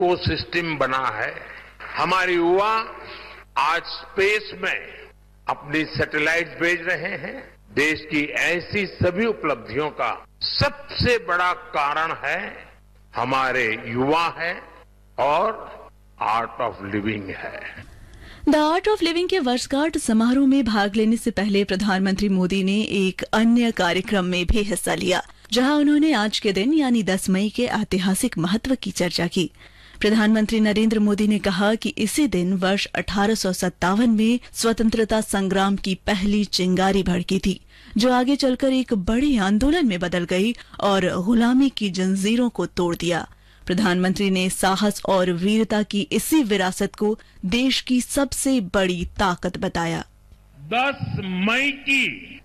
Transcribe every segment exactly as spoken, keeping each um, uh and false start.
Ecosystem बना है। हमारे युवा आज स्पेस में अपनी सैटेलाइट भेज रहे हैं। देश की ऐसी सभी उपलब्धियों का सबसे बड़ा कारण है हमारे युवा है और आर्ट ऑफ लिविंग है। द आर्ट ऑफ लिविंग के वर्षगांठ समारोह में भाग लेने से पहले प्रधानमंत्री मोदी ने एक अन्य कार्यक्रम में भी हिस्सा लिया, जहां उन्होंने आज के दिन यानी दस मई के ऐतिहासिक महत्व की चर्चा की। प्रधानमंत्री नरेंद्र मोदी ने कहा कि इसी दिन वर्ष अठारह सौ सत्तावन में स्वतंत्रता संग्राम की पहली चिंगारी भड़की थी, जो आगे चलकर एक बड़े आंदोलन में बदल गई और गुलामी की जंजीरों को तोड़ दिया। प्रधानमंत्री ने साहस और वीरता की इसी विरासत को देश की सबसे बड़ी ताकत बताया। दस मई की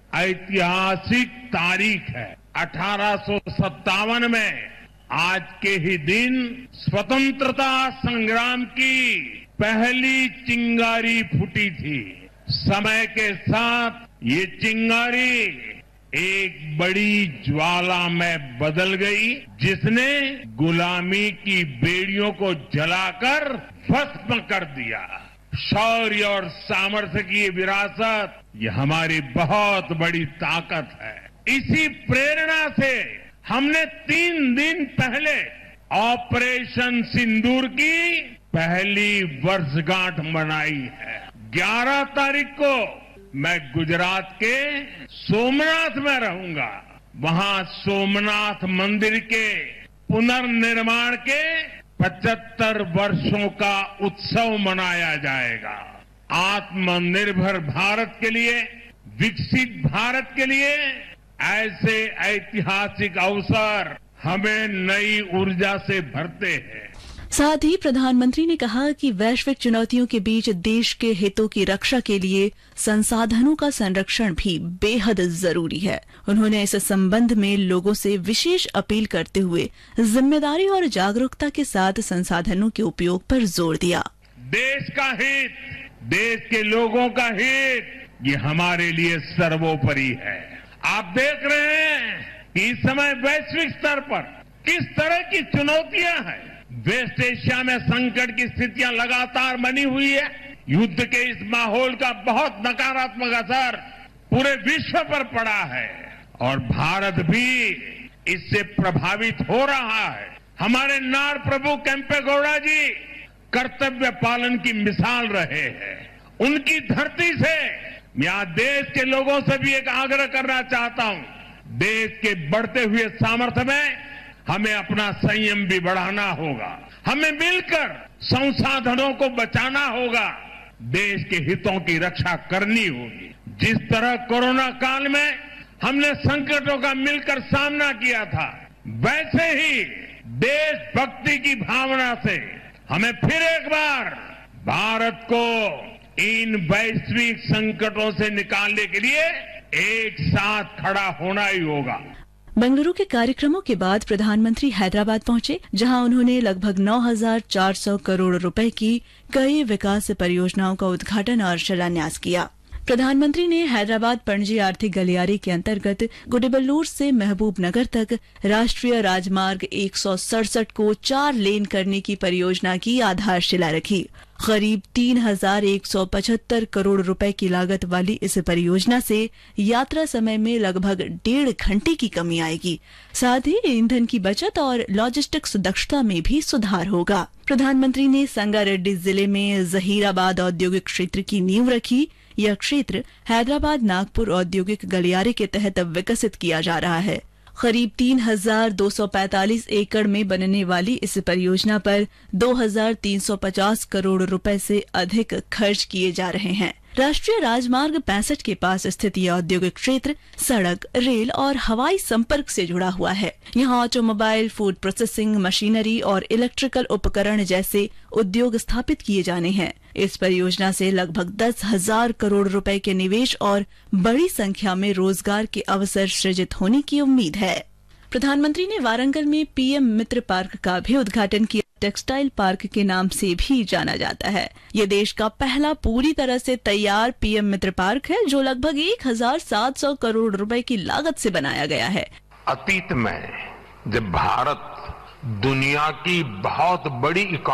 ऐतिहासिक तारीख है। अठारह सौ सत्तावन में आज के ही दिन स्वतंत्रता संग्राम की पहली चिंगारी फूटी थी। समय के साथ ये चिंगारी एक बड़ी ज्वाला में बदल गई, जिसने गुलामी की बेड़ियों को जलाकर भस्म कर दिया। शौर्य और सामर्थ्य की ये विरासत, ये हमारी बहुत बड़ी ताकत है। इसी प्रेरणा से हमने तीन दिन पहले ऑपरेशन सिंदूर की पहली वर्षगांठ मनाई है। ग्यारह तारीख को मैं गुजरात के सोमनाथ में रहूंगा। वहां सोमनाथ मंदिर के पुनर्निर्माण के पचहत्तर वर्षों का उत्सव मनाया जाएगा। आत्मनिर्भर भारत के लिए, विकसित भारत के लिए ऐसे ऐतिहासिक अवसर हमें नई ऊर्जा से भरते हैं। साथ ही प्रधानमंत्री ने कहा कि वैश्विक चुनौतियों के बीच देश के हितों की रक्षा के लिए संसाधनों का संरक्षण भी बेहद जरूरी है। उन्होंने इस संबंध में लोगों से विशेष अपील करते हुए जिम्मेदारी और जागरूकता के साथ संसाधनों के उपयोग पर जोर दिया। देश का हित, देश के लोगों का हित, ये हमारे लिए सर्वोपरि है। आप देख रहे हैं कि इस समय वैश्विक स्तर पर किस तरह की चुनौतियां हैं। वेस्ट एशिया में संकट की स्थितियां लगातार बनी हुई है। युद्ध के इस माहौल का बहुत नकारात्मक असर पूरे विश्व पर पड़ा है और भारत भी इससे प्रभावित हो रहा है। हमारे नार प्रभु केम्पेगौड़ा जी कर्तव्य पालन की मिसाल रहे हैं। उनकी धरती से मैं आज देश के लोगों से भी एक आग्रह करना चाहता हूं, देश के बढ़ते हुए सामर्थ्य में हमें अपना संयम भी बढ़ाना होगा। हमें मिलकर संसाधनों को बचाना होगा, देश के हितों की रक्षा करनी होगी। जिस तरह कोरोना काल में हमने संकटों का मिलकर सामना किया था, वैसे ही देशभक्ति की भावना से हमें फिर एक बार भारत को इन वैश्विक संकटों से निकालने के लिए एक साथ खड़ा होना ही होगा। बेंगलुरु के कार्यक्रमों के बाद प्रधानमंत्री हैदराबाद पहुंचे, जहां उन्होंने लगभग नौ हज़ार चार सौ करोड़ रुपए की कई विकास परियोजनाओं का उद्घाटन और शिलान्यास किया। प्रधानमंत्री ने हैदराबाद पणजी आर्थिक गलियारे के अंतर्गत गुडिबल्लूर से महबूबनगर तक राष्ट्रीय राजमार्ग एक सौ सड़सठ को चार लेन करने की परियोजना की आधारशिला रखी। करीब तीन हजार एक सौ पचहत्तर करोड़ रुपए की लागत वाली इस परियोजना से यात्रा समय में लगभग डेढ़ घंटे की कमी आएगी। साथ ही ईंधन की बचत और लॉजिस्टिक्स दक्षता में भी सुधार होगा। प्रधानमंत्री ने संगारेड्डी जिले में जहीराबाद औद्योगिक क्षेत्र की नींव रखी। यह क्षेत्र हैदराबाद नागपुर औद्योगिक गलियारे के तहत विकसित किया जा रहा है। करीब तीन हजार दो सौ पैंतालीस एकड़ में बनने वाली इस परियोजना पर दो हजार तीन सौ पचास करोड़ रुपए से अधिक खर्च किए जा रहे हैं। राष्ट्रीय राजमार्ग पैंसठ के पास स्थित यह औद्योगिक क्षेत्र सड़क, रेल और हवाई संपर्क से जुड़ा हुआ है। यहाँ ऑटोमोबाइल, फूड प्रोसेसिंग, मशीनरी और इलेक्ट्रिकल उपकरण जैसे उद्योग स्थापित किए जाने हैं। इस परियोजना से लगभग दस हजार करोड़ रुपए के निवेश और बड़ी संख्या में रोजगार के अवसर सृजित होने की उम्मीद है। प्रधानमंत्री ने वारंगल में पीएम मित्र पार्क का भी उद्घाटन किया। टेक्सटाइल पार्क के नाम से भी जाना जाता है। ये देश का पहला पूरी तरह से तैयार पीएम मित्र पार्क है, जो लगभग एक हजार सात सौ करोड़ रुपए की लागत से बनाया गया है। अतीत में जब भारत दुनिया की बहुत बड़ी